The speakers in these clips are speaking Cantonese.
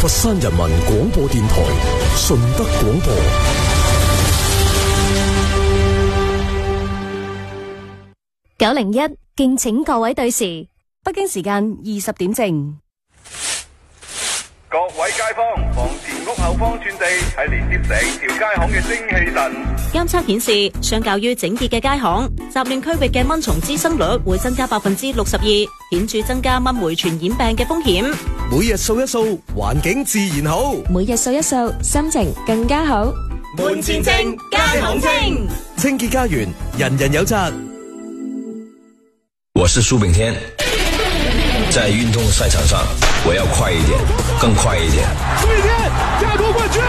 佛山人民廣播電台順德廣播。 901，敬請各位對時，北京時間20點正。 各位街坊，房前屋後方寸地係連接成條街巷嘅精氣神。 監測顯示，相較於整潔嘅街巷，雜亂區域嘅蚊蟲滋生率會增加62%，顯著增加蚊媒傳染病嘅風險。 每日掃一掃，環境自然好； 每日掃一掃，心情更加好。 門前清，街巷清， 清潔家園，人人有責。 我是蘇炳添，在運動賽場上，我要快一點，更快一點。 蘇炳添，亞洲冠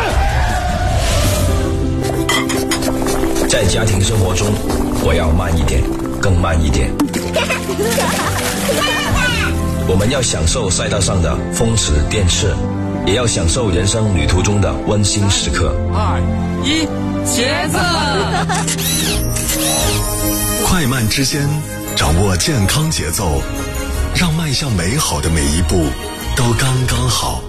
軍。 在家庭生活中，我要慢一點，更慢一點。我們要享受賽道上的風馳電掣，也要享受人生旅途中的溫馨時刻。 2、1，茄子！ 快慢之間，掌握健康節奏，讓邁向美好的每一步都剛剛好。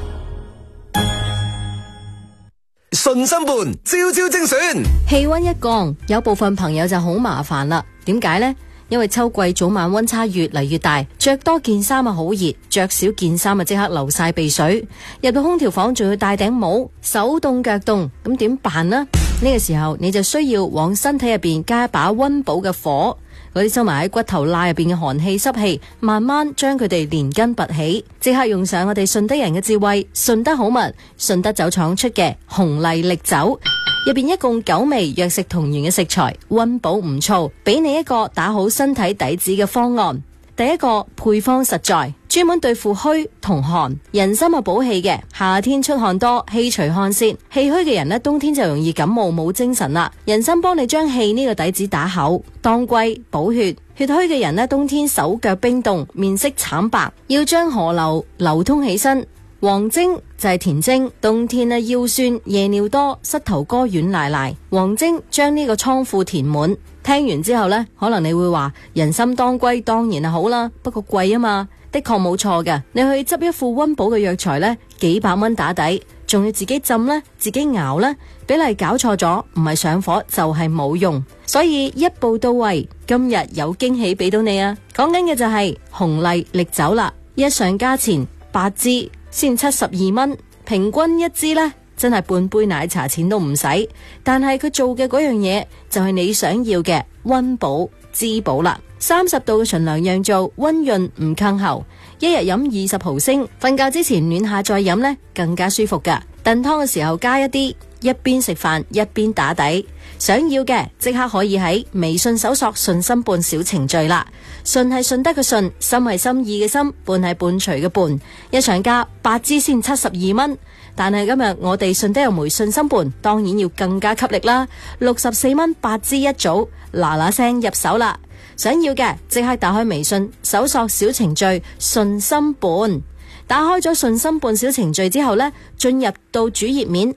順心伴，朝朝精選。 氣溫一降，有部分朋友就好麻煩啦。點解呢？因為秋季早晚溫差越嚟越大，着多件衫啊好熱，着少件衫啊即刻流晒鼻水。入到空調房仲要戴頂帽，手凍腳凍，咁點辦呢？呢個時候你就需要往身體入邊加一把溫補嘅火。嗰啲收埋喺骨頭罅入邊嘅寒氣濕氣，慢慢將佢哋連根拔起，即刻用上我哋順德人嘅智慧，順德好物，順德酒廠出嘅紅麗力酒，入邊一共9味藥食同源嘅食材，溫補唔燥，俾你一個打好身體底子嘅方案。第一個配方實在，專門對付虛同寒，人參係補氣嘅，夏天出汗多，氣除汗泄，氣虛嘅人呢，冬天就容易感冒冇精神啦。人參幫你將氣呢個底子打厚。當歸補血，血虛嘅人呢，冬天手腳冰凍，面色慘白，要將河流通起身。黃精就係田精，冬天呢腰酸夜尿多，膝頭哥軟賴賴，黃精將呢個倉庫填滿。聽完之後呢，可能你會話人參當歸當然係好啦，不過貴啊嘛。的確冇錯嘅，你去執一副溫補嘅藥材呢，幾百蚊打底，仲要自己浸呢，自己熬呢，比例搞錯咗，唔係上火就係冇用，所以一步到位。今日有驚喜俾到你啊！講緊嘅就係紅麗力酒啦，一上價錢8支先72蚊，平均一支呢，真係半杯奶茶錢都唔使，但係佢做嘅嗰樣嘢就係你想要嘅溫補滋補啦。30度嘅純涼釀造，溫潤唔坑喉，一日飲20毫升，瞓覺之前暖下再飲呢，更加舒服噶。燉湯嘅時候加一啲，一邊食飯一邊打底。想要嘅即刻可以喺微信搜索順心伴小程序啦。順係順德嘅順，心係心意嘅心，伴係伴隨嘅伴。一上架8支先72蚊，但係今日我哋順德有枚順心伴，當然要更加給力啦。64蚊8支一組，嗱嗱聲入手啦！想要嘅即刻打開微信搜索小程序順心伴，打開咗順心伴小程序之後呢，進入到主頁面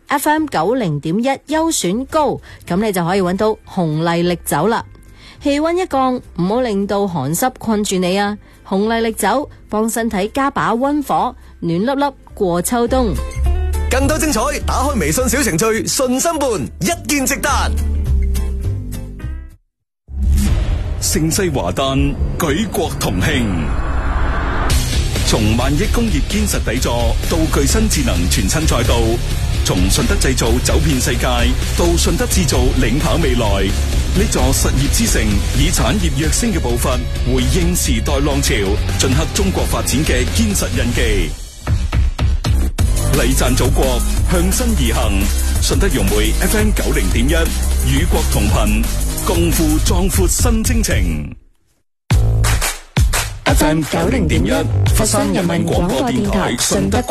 FM90.1 優選高，咁你就可以揾到紅麗力酒啦。氣溫一降，唔好令到寒濕困住你啊！紅麗力酒幫身體加把溫火，暖粒粒過秋冬。 更多精彩，打開微信小程序順心伴，一鍵直達。 盛世華誕，舉國同慶。從萬億工業堅實底座到具新智能全新賽道，從順德製造走遍世界到順德製造領跑未來，呢座實業之城以產業躍升嘅步伐回應時代浪潮，盡刻中國發展嘅堅實印記。禮讚祖國，向新而行。順德融媒 FM90.1，與國同頻，共赴壯闊新征程。 FM90.1，佛山人民廣播電台順德